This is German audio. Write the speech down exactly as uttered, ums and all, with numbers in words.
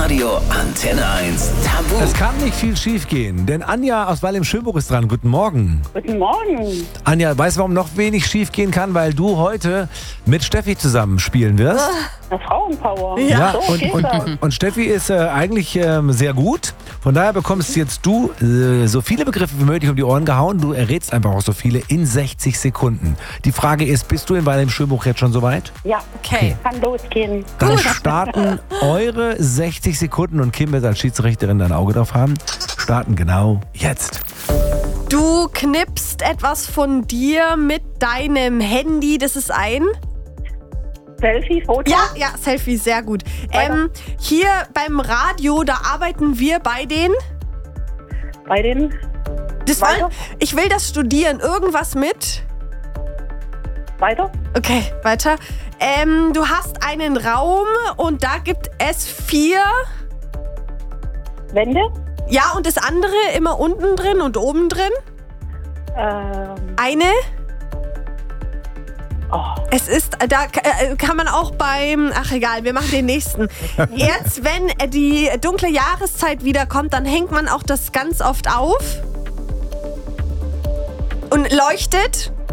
Radio Antenne eins Tabu. Es kann nicht viel schief gehen, denn Anja aus Weil im Schönbuch ist dran. Guten Morgen. Guten Morgen. Anja, weißt du, warum noch wenig schief gehen kann? Weil du heute mit Steffi zusammen spielen wirst. Na, Frauenpower. Ja, so und, geht und, das. und Steffi ist äh, eigentlich ähm, sehr gut. Von daher bekommst jetzt du äh, so viele Begriffe wie möglich um die Ohren gehauen. Du errätst einfach auch so viele in sechzig Sekunden. Die Frage ist, bist du in Weil im Schönbuch jetzt schon soweit? Ja, Okay. kann losgehen. Dann starten eure sechzig Sekunden und Kim wird als Schiedsrichterin ein Auge drauf haben. Starten genau jetzt. Du knippst etwas von dir mit deinem Handy. Das ist ein... Selfie, Foto. Ja, ja, Selfie, sehr gut. Ähm, hier beim Radio, da arbeiten wir bei den... Bei den Das Weiter? wollen, ich will das studieren. Irgendwas mit... weiter. Okay, weiter. Ähm, du hast einen Raum und da gibt es vier... Wände. Ja, und das andere immer unten drin und oben drin. Ähm, Eine... oh, Es ist, da äh, kann man auch beim, ach egal, wir machen den nächsten. Jetzt, wenn die dunkle Jahreszeit wiederkommt, dann hängt man auch das ganz oft auf und leuchtet.